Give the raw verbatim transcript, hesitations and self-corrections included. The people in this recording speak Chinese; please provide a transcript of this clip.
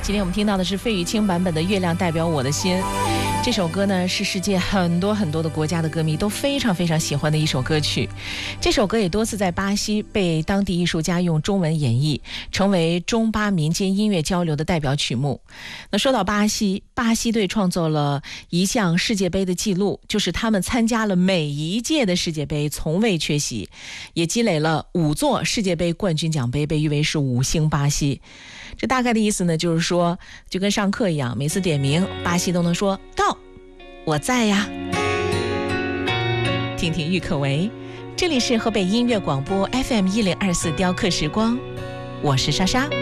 今天我们听到的是费玉清版本的《月亮代表我的心》。这首歌呢是世界很多很多的国家的歌迷都非常非常喜欢的一首歌曲。这首歌也多次在巴西被当地艺术家用中文演绎，成为中巴民间音乐交流的代表曲目。那说到巴西，巴西队创作了一项世界杯的记录，就是他们参加了每一届的世界杯，从未缺席，也积累了五座世界杯冠军奖杯，被誉为是五星巴西。这大概的意思呢，就是说就跟上课一样，每次点名巴西都能说到，我在呀。听听郁可唯，这里是河北音乐广播 F M 一零二四雕刻时光，我是莎莎。